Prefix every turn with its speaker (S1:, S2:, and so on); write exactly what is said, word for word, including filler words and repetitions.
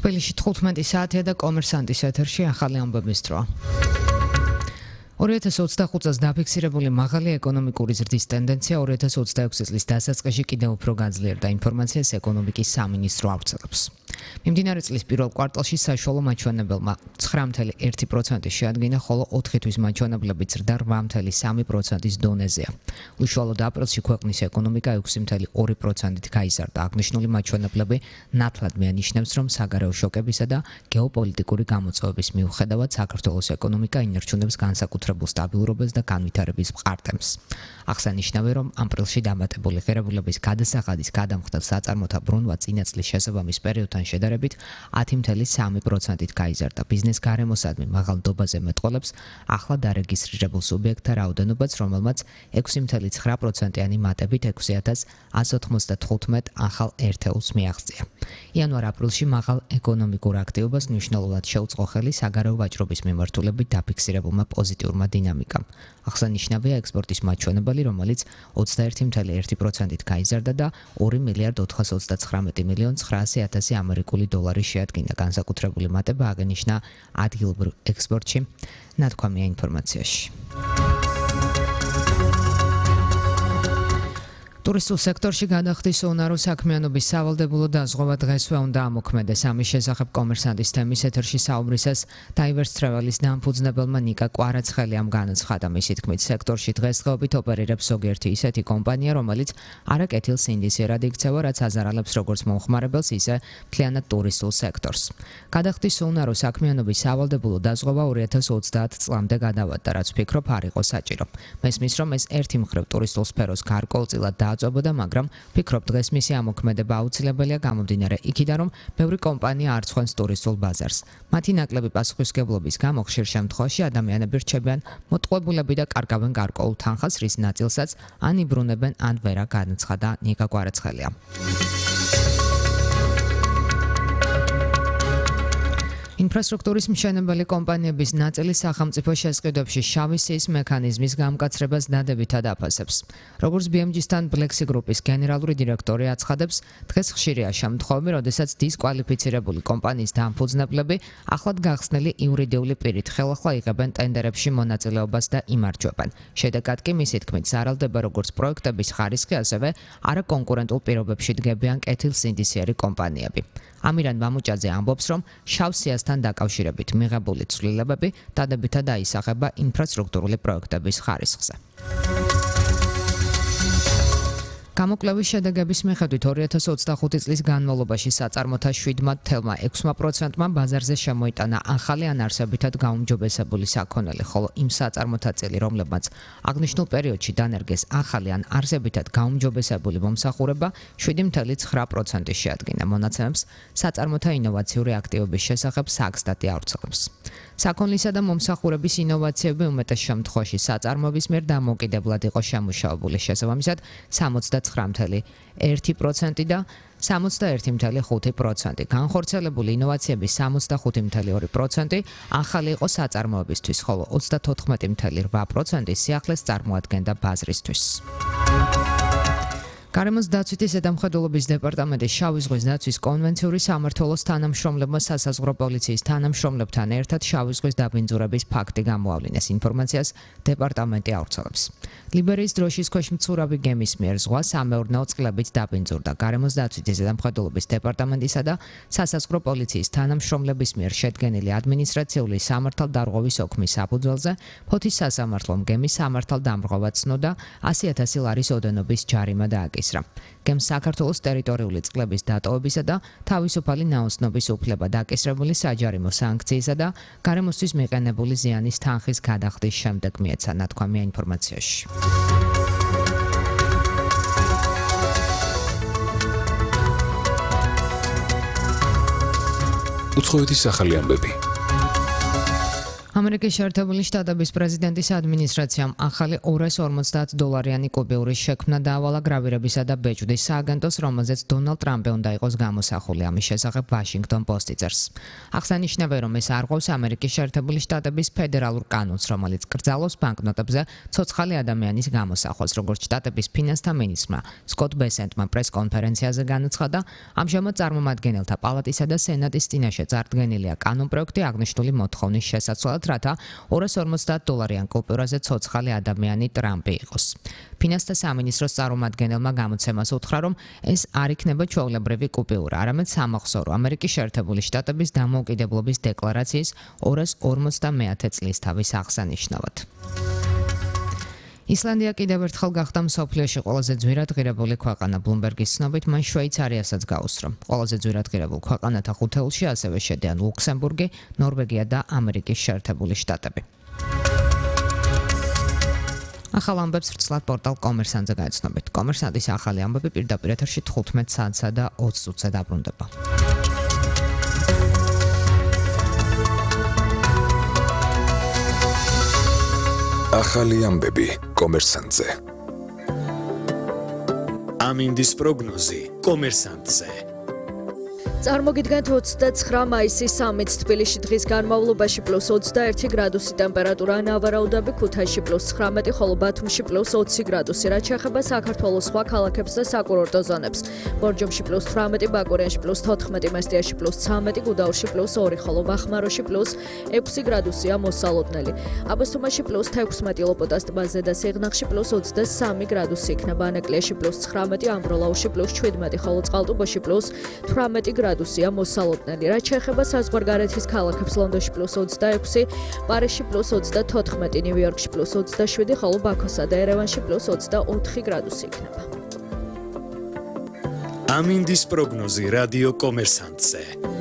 S1: თბილისში თხუთმეტი საათია და კომერსანტის ეთერში ახალი ამბების დრო. ორი ათას ოცდახუთ წელს დაფიქსირებული მაღალი ეკონომიკური ზრდის ტენდენცია ორი ათას ოცდაექვსი წლის დასაწყისში კიდევ უფრო გაძლიერდა, ინფორმაციას ეკონომიკის სამინისტრო ავრცელებს. მიმდინარე წლის პირველ კვარტალში საშუალო მაჩვენებელმა ცხრა ფاصლე ერთი პროცენტი შეადგინა, ხოლო ოთხი თვის მაჩვენებლები ზრდა რვა ფاصლე სამი პროცენტის დონეზეა. უშუალოდ აპრილში ქვეყნის ეკონომიკა ექვსი ფاصლე ორი პროცენტით გაიზარდა. აღნიშნული მაჩვენებლები ნათლად მეანიშნებს, რომ საგარეო შოკებისა და გეოპოლიტიკური გამოწვევების მიუხედავად საქართველოს ეკონომიკა ინარჩუნებს განსაკუთრებულ სტაბილურობას და განვითარების მყარ-ტემპს. აღსანიშნავია, რომ აპრილში დამატებული ღირებულების გადასახადის გადამხდელ საწარმოთა ბრუნვა წინა წლის შესაბამის პერიოდთან შედარებით ათი ფاصლე სამი პროცენტით გაიზარდა. ბიზნეს გარემოსადმი მაღალ დობაზე მეტყოლებს ახლა დარეგისტრირებულ სუბიექტთა რაოდენობაც, რომელმაც ექვსი ფاصლე ცხრა პროცენტიანი მატებით ექვსი ათას ათს ოცდათხუთმეტ ახალ ერთეულს მიაღწია. იანვარ-აპრილში მაღალ ეკონომიკურ აქტივობას მნიშვნელოვნად შეუწყო ხელი საგარეო ვაჭრობის მიმართულებით დაფიქსირებულმა პოზიტიურმა დინამიკამ. აღსანიშნავია ექსპორტის მაჩვენებელი, რომელიც ოცდაერთი ფاصლე ერთი პროცენტით გაიზარდა და ორი მილიარდ ოთხას ოცდაცხრამეტი მილიონ ცხრაასი ათასი ამერიკული დოლარი შეადგინა. განსაკუთრებული მატება აღენიშნა ადგილობრივ ექსპორტში, ნათქვამია ინფორმაციაში. ტურისტულ სექტორში გადახდის უნარო საქმიანობის სავალდებულო დაზღვევა დღესვე უნდა ამოქმედეს. ამის შესახებ კომერსანტის თემის ეთერში საუბრისას Divers Travel-ის დამფუძნებელმა ნიკა კვარაცხელიამ განაცხადა, მისი თქმით, სექტორში დღესდღეობით ოპერირებს ზოგიერთი ისეთი კომპანია, რომელიც არაკეთილ სინდისიერად იქცევა, რაც აზარალებს როგორც მომხმარებელს, ისე მთლიანად ტურისტულ სექტორს. გადახდის უნარო საქმიანობის სავალდებულო დაზღვევა ორი ათას ოცდაათ წლამდე გადავადდა, რაც ვფიქრობ არ იყო საჭირო. მესმის, რომ ეს ერთი მხრივ ტურისტულ სფეროს გარკვეულწილად წობოდა, მაგრამ ვფიქრობ დღეს მისი ამოქმედება აუცილებელია გამომდინარე იქიდან, რომ ბევრი კომპანია არ ცხენს ტურისტულ ბაზარს. მათი ნაკლები პასუხისმგებლობის გამო ხშირ შემთხვევაში ადამიანები რჩებიან მოტყუებულები და კარგავენ გარკვეულ თანხას, რის ნაწილსაც ან იბრუნებენ, ან ვერა, განაცხადა ნიკა კვარაცხელია. ინფრასტრუქტურის მშენებელი კომპანიების ნაწილი სახელმწიფო შესყიდვებში შავი სიის მექანიზმის გამკაცრებას დადებითად აფასებს. როგორც ბი ემ ჯი-სთან Black Sea Group-ის გენერალური დირექტორი აცხადებს, დღეს ხშირია შემთხვევები, როდესაც დისკვალიფიცირებული კომპანიის დამფუძნებლები ახლად გახსნილი იურიდიული პირით ხელახლა იღებენ ტენდერებში მონაწილეობას და იმარჯვებენ. შედეგად კი მისი თქმით სარალდება როგორც პროექტების ხარისხი, ასევე არაკონკურენტულ პირობებში დგებიან კეთილსინდისიერი კომპანიები. ამირან მამუჭაძე ამბობს, რომ შავ სიასთან დაკავშირებით მიღებული ცვლილებები დადებითად აისახება ინფრასტრუქტურული პროექტების ხარისხზე. გამოკვლევის შედეგების მიხედვით ორი ათას ოცდახუთი წლის განმავლობაში საწარმოთა შვიდმა თელა ექვსმა პროცენტმა ბაზარზე შემოიტანა ახალი ან არსებითად გაუმჯობესებული საქონელი, ხოლო იმ საწარმოთა წელი, რომლებმაც აღნიშნულ პერიოდში დანერგეს ახალი ან არსებითად გაუმჯობესებული მომსახურება, შვიდი ფاصლე ცხრა პროცენტი შეადგინა. მონაცემებს საწარმოთა ინოვაციური აქტივობის შესახებ საგსტატი ავრცელებს. საქონლისა და მომსახურების ინოვაციები უმეტეს შემთხვევაში საწარმოების მიერ დამოუკიდებლად იყო შემუშავებული, შესაბამისად სამოცდაცხრა ფاصლე ერთი პროცენტი და სამოცდაერთი ფاصლე ხუთი პროცენტი. განხორციელებული ინოვაციების სამოცდახუთი ფاصლე ორი პროცენტი ახალი იყო საწარმოებისთვის, ხოლო ოცდათოთხმეტი ფاصლე რვა პროცენტი სიახლეს წარმოადგენდა ბაზრისთვის. გარემოს დაცვითი ზედამხედველობის დეპარტამენტის შავი ზღვის დაცვის კონვენციური სამმართველოს თანამშრომლებმა სასაზღვრო პოლიციის თანამშრომლებთან ერთად შავი ზღვის დაბინძურების ფაქტი გამოავლინეს. ინფორმაციას დეპარტამენტი ავრცელებს. ლიბერიის დროშის ქვეშ მცურავი გემის მიერ ზღვა სამეურნეო წყლებით დაბინძურდა. გარემოს დაცვითი ზედამხედველობის დეპარტამენტისა და სასაზღვრო პოლიციის თანამშრომლების მიერ შედგენილი ადმინისტრაციული სამართალდარღვევის ოქმის საფუძველზე ფოთის სასამართლომ გემის სამართალდამრღვევად ცნო და ასი ათასი ლარის ოდენობის ჯარიმა დააკისრა. გემს საქართველოს ტერიტორიული წყლების დატოვებისა და თავისუფალი ნაოსნობის უფლება დაკისრებული საჯარიმო სანქციისა და გარემოსთვის მიყენებული ზიანის თანხის გადახდის შემდეგ მიეცა, ნათქვამია ინფორმაციაში.
S2: უცხოეთის ახალი ამბები.
S1: ამერიკის შეერთებული შტატების პრეზიდენტის ადმინისტრაციამ ახალი ორას ორმოცდაათ დოლარიანი კუპიურის შექმნა დაავალა გრავირებისა და ბეჭვდის სააგენტოს, რომელზეც დონალდ ტრამპი უნდა იყოს გამოსახული. ამის შესახებ ვაშინგტონ პოსტი წერს. აღსანიშნავია, რომ ეს არღვევს ამერიკის შეერთებული შტატების ფედერალურ კანონს, რომელიც კრძალავს ბანკნოტებზე ცოცხალი ადამიანის გამოსახვას, როგორც შტატების ფინანსთა მინისტრმა სკოტ ბესენტმა პრეს-კონფერენციაზე განაცხადა. ამჟამად წარმომადგენელთა პალატისა და სენატის წინაშე წარდგენილია კანონპროექტი აღნიშნული მოთხოვნის შესაცვლად, რათა ორას ორმოცდაათ დოლარიან კუპიურაზე ცოცხალი ადამიანი ტრამპი იყოს. ფინანსთა სამინისტროს წარმომადგენელმა გამოცემას უთხრა, რომ ეს არ იქნება ჩვეულებრივი კუპიურა, არამედ სამახსოვრო ამერიკის შეერთებული შტატების დამოუკიდებლობის დეკლარაციის ორას ორმოცდამეათე წლისთავის აღსანიშნავად. ისლანდია კიდევ ერთხელ გახდა მსოფლიოში ყველაზე ძვირად ღირებული ქვეყანა. ბლუმბერგის ცნობით, მან შვეიცარიასაც გაუსწრო. ყველაზე ძვირად ღირებულ ქვეყანათა ხუთეულში ასევე შედიან ლუქსემბურგი, ნორვეგია და ამერიკის შეერთებული შტატები. ახალ ამბებს ვრცლად პორტალ კომერსანტზე გაეცნობით. კომერსანტის ახალი ამბები პირდაპირ ეთერში თხუთმეტ საათსა და ოცი წუთზე დაბრუნდება.
S2: ახალი ამბები კომერსანტზე.
S3: ამინდის პროგნოზი კომერსანტზე.
S4: წარმოგიდგენთ ოცდაცხრა მაისის სამით თბილისში დღის განმავლობაში პლუს ოცდაერთი გრადუსი ტემპერატურა, ნავარაუდაბი ქუთაისში პლუს ცხრამეტი, ხოლო ბათუმში პლუს ოცი გრადუსი, რაც შეეხება საქართველოს სხვა ქალაქებს და საკურორტო ზონებს. ბორჯომში პლუს თვრამეტი, ბაკურიანში პლუს თოთხმეტი, მესტიაში პლუს ცამეტი, გუდაურში პლუს ორი, ხოლო ვახმაროში პლუს ექვსი გრადუსია მოსალოდნელი. აბასთუმანში პლუს თექვსმეტი, ლოპოტას ტბაზე და სიღნაღში პლუს ოცდასამი გრადუსი იქნება, ანაკლიაში პლუს ცხრამეტი, ამბროლაურში პლუს შვიდმეტი, ხოლო წყალტუბოში პლუს თვრამეტი გრადუსია მოსალოდნელი. რაც შეეხება საზღვარგარეთის ქალაქებს, ლონდონში პლუს ოცდაექვსი, პარიზში პლუს ოცდათოთხმეტი, ნიუ-იორკში პლუს ოცდაშვიდი, ხოლო ბაქოსა და ერევანში პლუს ოცდაოთხი გრადუსი იქნება.
S3: ამინდის პროგნოზი რადიო კომერსანტზე.